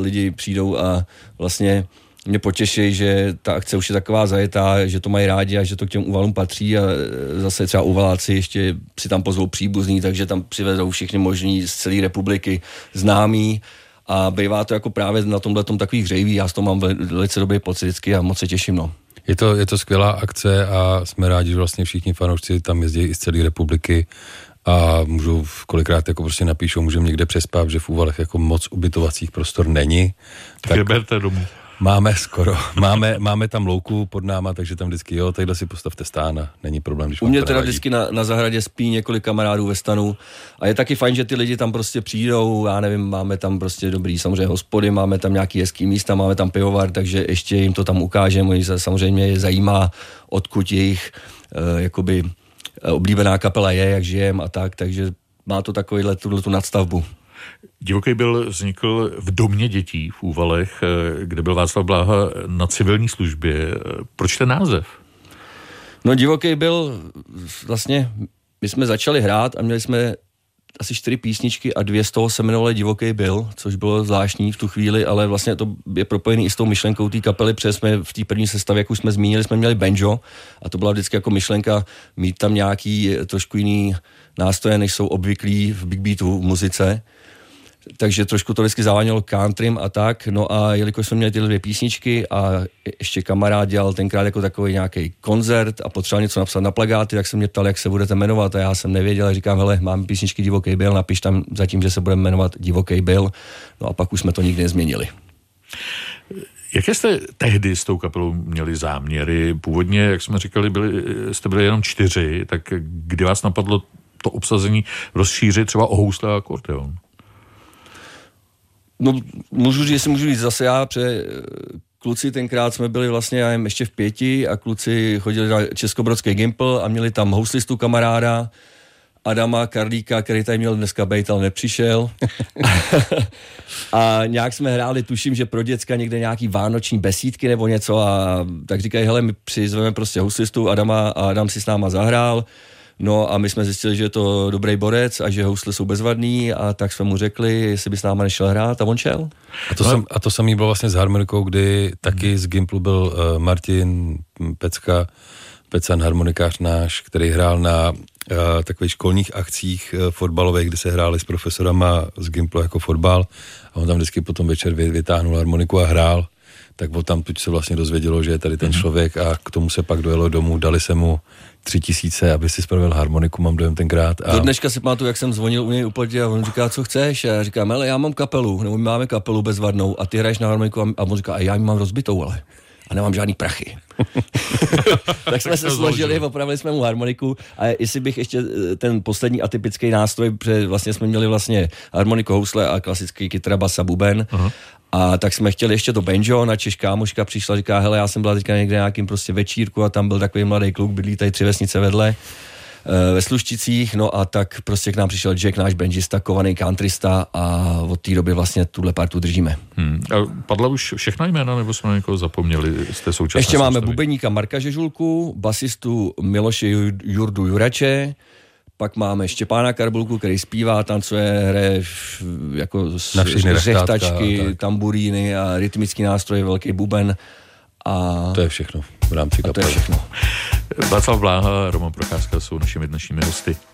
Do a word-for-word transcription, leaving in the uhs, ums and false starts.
lidi přijdou a vlastně mě potěší, že ta akce už je taková zajetá, že to mají rádi a že to k těm úvalům patří a zase třeba úvaláci ještě si tam pozvou příbuzní, takže tam přivezou všichni možní z celé republiky známí a bývá to jako právě na tomhletom takový hřejivý, já z toho mám velice dobrý pocit vždycky a moc se těším, no. Je to, je to skvělá akce a jsme rádi, že vlastně všichni fanoušci tam jezdí i z celé republiky a můžu kolikrát jako prostě napíšou, můžeme někde přespat, že v Úvalech jako moc ubytovacích prostor není. Tak je berte domů. Máme skoro, máme, máme tam louku pod náma, takže tam vždycky jo, tadyhle si postavte stán a není problém, když u mě teda vždycky na, na zahradě spí několik kamarádů ve stanu a je taky fajn, že ty lidi tam prostě přijdou, já nevím, máme tam prostě dobrý samozřejmě hospody, máme tam nějaký hezký místa, máme tam pivovar, takže ještě jim to tam ukážeme, oni se samozřejmě je zajímá, odkud jejich uh, jakoby uh, oblíbená kapela je, jak žijem a tak, takže má to takovýhle tu nadstavbu. Divoký Bill vznikl v domě dětí v Úvalech, kde byl Václav Bláha na civilní službě. Proč ten název? No Divoký Bill, vlastně my jsme začali hrát a měli jsme asi čtyři písničky a dvě z toho se jmenovaly Divoký Bill, což bylo zvláštní v tu chvíli, ale vlastně to je propojený i s tou myšlenkou té kapely, protože jsme v té první sestavě, jak už jsme zmínili, jsme měli banjo a to byla vždycky jako myšlenka mít tam nějaký trošku jiný nástroje, než jsou obvyklí v big beatu v muzice. Takže trošku to vždycky závanělo countrym a tak, no a jelikož jsme měli tyhle dvě písničky a ještě kamarád dělal tenkrát jako takový nějaký koncert a potřeboval něco napsat na plakáty, tak se mě ptal, jak se budete jmenovat a já jsem nevěděl, říkám, hele, máme písničky Divoký Bill, napiš tam zatím, že se budeme jmenovat Divoký Bill, no a pak už jsme to nikdy nezměnili. Jaké jste tehdy s tou kapelou měli záměry? Původně, jak jsme říkali, byli, jste byli jenom čtyři, tak kdy vás napadlo to obsazení rozšířit třeba o housle a akordeon? No, můžu říct, jestli můžu říct zase já, protože kluci tenkrát jsme byli vlastně já jim ještě v pěti a kluci chodili na Českobrodský Gimpl a měli tam houslistu kamaráda Adama Karlíka, který tady měl dneska bejt, ale nepřišel. A nějak jsme hráli, tuším, že pro děcka někde nějaký vánoční besídky nebo něco a tak říkají, hele, my přizveme prostě houslistu Adama a Adam si s náma zahrál. No a my jsme zjistili, že je to dobrý borec a že housle jsou bezvadný a tak jsme mu řekli, jestli by s náma nešel hrát a on šel. A to, sam, a to samý bylo vlastně s harmonikou, kdy taky z Gimplu byl uh, Martin Pecka, Pecan, harmonikář náš, který hrál na uh, takových školních akcích uh, fotbalových, kde se hráli s profesorama z Gimplu jako fotbal a on tam vždycky potom večer vytáhnul harmoniku a hrál. Tak tam tuď se vlastně dozvědělo, že je tady ten člověk a k tomu se pak dojelo domů, dali se mu tři tisíce, aby si spravil harmoniku, mám dojem tenkrát. A... Do dneška si pamatuju, jak jsem zvonil u něj úplně a on říká, co chceš? A já říkám, hele, já mám kapelu, nebo my máme kapelu bezvadnou a ty hraješ na harmoniku a on říká, a já ji mám rozbitou, ale a nemám žádný prachy. Tak jsme se složili, opravili jsme mu harmoniku a jestli bych ještě ten poslední atypický nástroj, protože vlastně jsme měli vlastně harmoniku, housle a klasický kytara, basa, buben. Uh-huh. A tak jsme chtěli ještě to banjo, na Češ kámoška přišla, říká, hele, já jsem byla teďka někde nějakým prostě večírku a tam byl takový mladý kluk, bydlí tady tři vesnice vedle ve Slušticích, no a tak prostě k nám přišel Jack, náš banjista, kovaný countrysta a od té doby vlastně tuhle partu držíme. Hmm. A padla už všechna jména, nebo jsme na někoho zapomněli z té současné Ještě máme soustavy? bubeníka Marka Žežulku, basistu Miloše Jurdu Jurače, pak máme Štěpána Karbulku, který zpívá, tancuje, hraje jako řechtačky, tamburíny a rytmický nástroj, velký buben. A to je všechno v rámci kapely. To je všechno. Václav Bláha a Roman Procházka jsou našimi dnešními hosty.